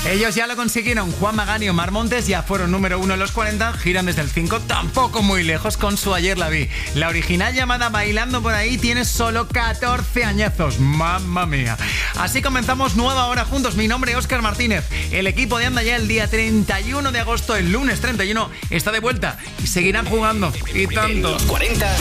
Ellos ya lo consiguieron. Juan Magán y Omar Montes ya fueron número 1 en los 40, giran desde el 5, tampoco muy lejos con su Ayer la vi. La original llamada Bailando por ahí tiene solo 14 añazos. ¡Mamma mía! Así comenzamos nueva hora juntos. Mi nombre es Óscar Martínez. El equipo de Anda Ya el día 31 de agosto, el lunes 31, está de vuelta y seguirán jugando. Y tanto. En los 40.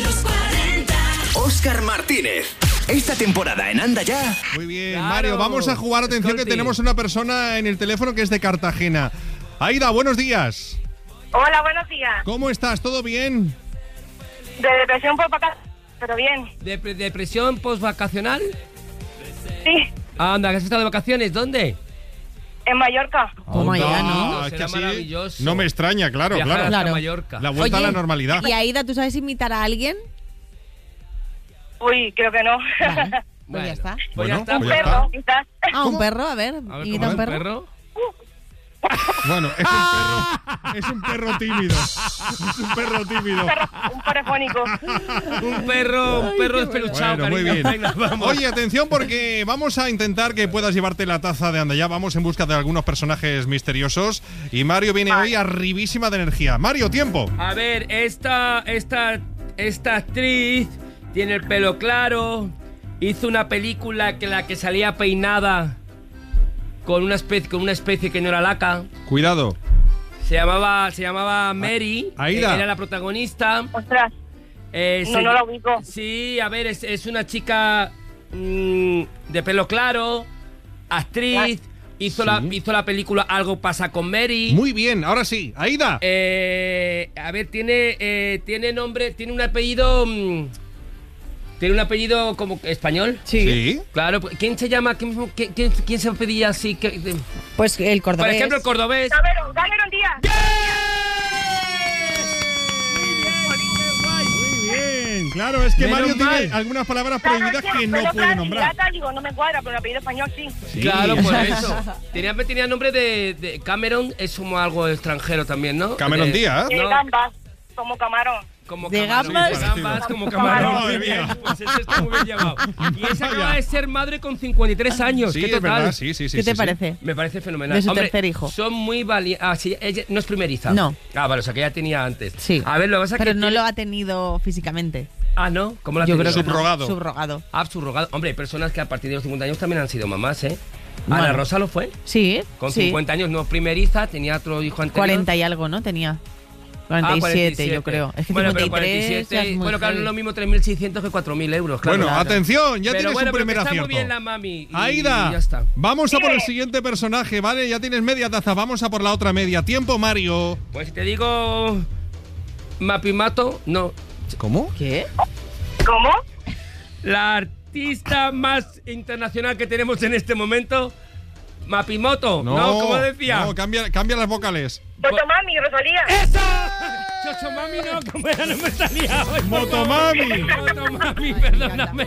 Óscar Martínez. Esta temporada en Anda Ya. Muy bien, Claro. Mario, vamos a jugar. Atención, que tenemos una persona en el teléfono que es de Cartagena. Aida, buenos días. Hola, buenos días. ¿Cómo estás? ¿Todo bien? De depresión por vacaciones, pero bien. ¿Depresión postvacacional? Sí, Anda, que has estado de vacaciones. ¿Dónde? en Mallorca. Toma ya, ¿no? Es que Será así maravilloso. no me extraña, claro, Viajar claro. hasta Claro. Mallorca. La vuelta a la normalidad. Y Aida, ¿tú sabes imitar a alguien? Uy, creo que no. Vale, pues Bueno. ya está. Pues Bueno, ya está. Un pues ya perro, quizás. Ah, un perro, a ver. A ver, ¿Imita ¿cómo un es perro? Bueno, es un perro tímido. Es un perro tímido. Un perrofónico. Un perro despeluchado, Bueno, muy cariño. bien. Venga, vamos. Oye, atención, porque vamos a intentar que puedas llevarte la taza de Anda Ya. Vamos en busca de algunos personajes misteriosos. Y Mario viene hoy arribísima de energía. Mario, tiempo. A ver, esta actriz tiene el pelo claro. Hizo una película que la que salía peinada con una especie que no era laca. Cuidado. Se llamaba Mary. Aida. Era la protagonista. Ostras, No no la ubico. Sí, a ver, es una chica de pelo claro, actriz. Hizo la película Algo pasa con Mary. Muy bien, ahora sí. Aida. A ver, tiene nombre, tiene un apellido. ¿Tiene un apellido como español? Sí. Claro, ¿quién se llama? ¿Quién se pedía así? Pues el Por cordobés. ejemplo, el cordobés. Cameron Díaz. Muy bien. Claro, es que Menos Mario mal. tiene algunas palabras Claro, prohibidas es que no pelo puede claro y nombrar. lata, digo, no me cuadra, pero el apellido español sí. Sí. Claro, por eso. Tenía nombre de Cameron, es como algo extranjero también, ¿no? Cameron Díaz. No. Gambas, como camarón. Como De camarón. gambas. Sí, gambas como camarón. Madre Muy bien, mía. pues ese está muy bien llamado. Y esa acaba Vaya. de ser madre con 53 años. Sí, ¿Qué es total? verdad, sí. ¿Qué te parece? Me parece fenomenal. De su Hombre, tercer hijo. Son muy valientes. Ah, sí, ella no es primeriza. No. Ah, vale, o sea que ya tenía antes. Sí. A ver, lo que pasa es Pero que. no lo ha tenido físicamente. Ah, ¿no? ¿Cómo la Yo tenía? creo que no. Subrogado. Subrogado. Ah, subrogado. Hombre, hay personas que a partir de los 50 años también han sido mamás, ¿eh? Bueno. Ana Rosa lo fue. Sí. Con sí. 50 años, no primeriza, tenía otro hijo anterior. 40 y algo, ¿no? Tenía. 47, yo creo. Es que bueno, 53 ya es muy bueno, claro, no heavy. es lo mismo 3.600 que 4.000 euros, claro. Bueno, Claro. atención, ya pero tienes bueno, un primer pero está acierto. muy bien la mami. Y Aida, ya está. vamos a por el siguiente personaje, ¿vale? Ya tienes media taza, vamos a por la otra media. Tiempo, Mario. Pues si te digo Mapimato, no. ¿Cómo? ¿Qué? ¿Cómo? La artista más internacional que tenemos en este momento, Mapimoto. No, ¿cómo decía? No, cambia las vocales. Totomami, Rosalía. ¡Eso! Chochomami no, como era, no me salía hoy. Motomami. Motomami, perdóname.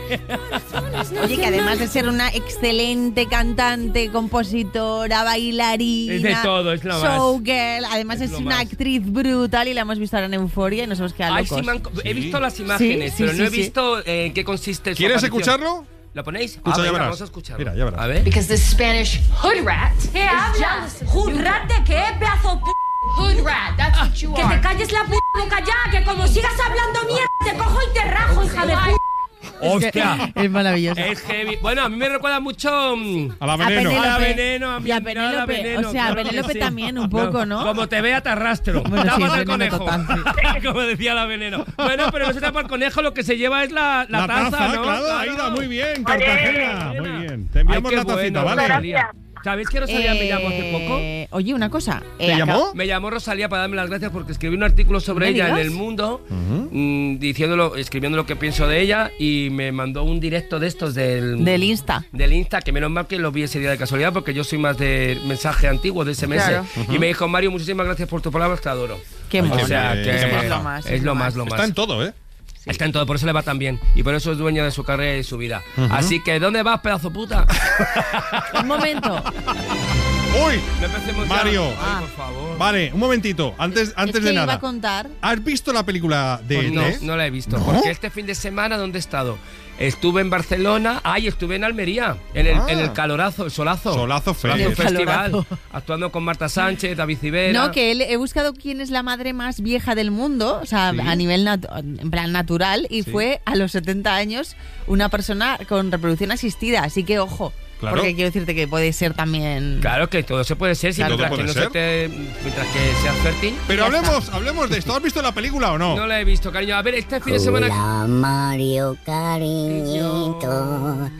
Oye, que además de ser una excelente cantante, compositora, bailarina, Es de todo, es lo más. showgirl, además Es es lo una más. actriz brutal y la hemos visto ahora en Euforia y nos hemos quedado Ay, locos. sí, he visto las imágenes, Sí, pero sí, no he sí. visto en qué consiste su ¿Quieres aparición. escucharlo? ¿Lo ponéis? Escucha, ya venga, verás. vamos a escucharlo. Mira, ya verás. A ver. Because this Spanish hood rat ¿Qué hablas? ¿Hood rat de qué, pedazo p***? hood rat, that's what you Que are. te calles la p*** boca ya, que como sigas hablando mierda, te cojo y te rajo, hija de p***. ¡Hostia! Es maravilloso. Es heavy. Bueno, a mí me recuerda mucho A la A veneno. Penélope. a la veneno, a mi Y a admirada Penélope, Veneno, o sea, a claro que Penélope sí. también un poco, ¿no? Como te vea, te arrastro. Bueno, Tapa sí, al veneno conejo. total, Como decía la veneno. Bueno, pero no se tapa el conejo, lo que se lleva es la taza, ¿no? claro, Aida, muy bien, Vale. Cartagena. Muy bien. Te enviamos Ay, qué la tacita, bueno, ¿vale? Rosalía. ¿Sabéis que Rosalía me llamó hace poco? Oye, una cosa. ¿Te llamó? Me llamó Rosalía para darme las gracias porque escribí un artículo sobre ¿Me ella en digas? El Mundo, escribiendo lo que pienso de ella, y me mandó un directo de estos Del Insta. Del Insta, que menos mal que lo vi ese día de casualidad porque yo soy más de mensaje antiguo, de SMS. Claro. Y me dijo, Mario, muchísimas gracias por tus palabras, te adoro. Qué mono. O sea, Qué que maja. Es lo más, es lo más, lo más. Está en todo, ¿eh? Está en todo, por eso le va tan bien. Y por eso es dueño de su carrera y su vida. Así que, ¿dónde vas, pedazo puta? Un momento. Uy, No empecemos ya. Mario. Ay, por favor. Vale, un momentito, antes Es que de iba nada. a contar. ¿Has visto la película de Pues no, ET? no la he visto. ¿No? Porque este fin de semana, ¿dónde he estado? Estuve en Barcelona, estuve en Almería, en el calorazo, el solazo. Solazo Fest. El Festival, calorazo. actuando con Marta Sánchez, David Civera. No, que he buscado quién es la madre más vieja del mundo, o sea, Sí. a nivel en plan natural, y fue a los 70 años una persona con reproducción asistida, así que ojo, Claro. porque quiero decirte que puede ser también... Claro que todo se puede ser, Claro. mientras Todo que no puede se te, mientras que seas fértil. Pero Ya hablemos de esto. ¿Has visto la película o no? No la he visto, cariño. A ver, este fin de semana. Hola, Mario, cariñito.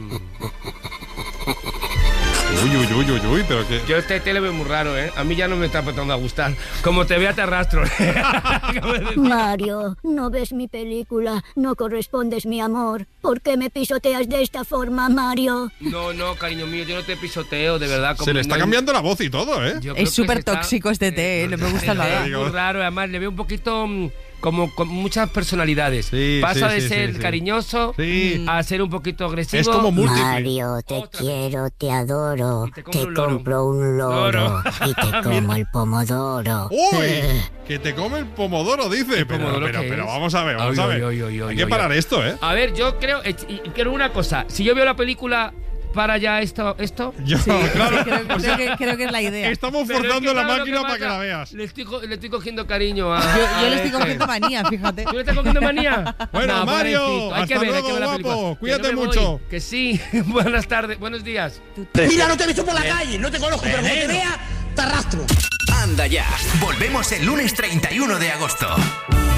Uy, pero que... Yo este tele veo muy raro, ¿eh? A mí ya no me está empezando a gustar. Como te vea, te arrastro. Mario, no ves mi película, no correspondes mi amor. ¿Por qué me pisoteas de esta forma, Mario? No, cariño mío, yo no te pisoteo, de verdad. Se le está cambiando la voz y todo, ¿eh? Yo creo Es que súper se está- tóxico este té, no me gusta nada. Es muy raro, además le veo un poquito como con muchas personalidades. Sí, Pasa sí, de sí, ser sí. cariñoso Sí. a ser un poquito agresivo. Es como múltiple. Mario, te Otra vez. quiero, te adoro. Y te compro Te un loro. compro un loro Loro. y te como el pomodoro. ¡Uy! Que te come el pomodoro, dice. Pero, pomodoro pero, qué pero es? vamos a ver, vamos Ay, a ver. ay, ay, ay, Hay que ay, parar ay. esto, ¿eh? A ver, yo creo, y quiero una cosa. Si yo veo la película, para ya esto. Yo, Sí, claro. creo que es la idea. Estamos Pero es forzando la ¿sabes lo máquina que para que pasa? la veas. Le estoy cogiendo cariño a. Yo a le estoy este. cogiendo manía, fíjate. ¿Tú le estás cogiendo manía? Bueno, Nah, Mario, pobrecito. Hay que hasta ver, hay que luego, ver la guapo. película. Cuídate Que no me mucho. voy, que sí. Buenas tardes, buenos días. Mira, no te he visto por la calle, no te conozco, pero como te vea, te arrastro. Anda ya. Volvemos el lunes 31 de agosto.